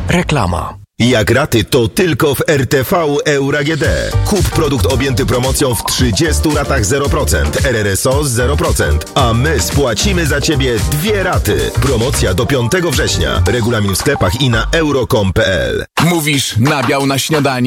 Reklama. Jak raty, to tylko w RTV Euro AGD. Kup produkt objęty promocją w 30 ratach 0%, RRSO 0%, a my spłacimy za Ciebie 2 raty. Promocja do 5 września. Regulamin w sklepach i na euro.com.pl. Mówisz nabiał na śniadanie?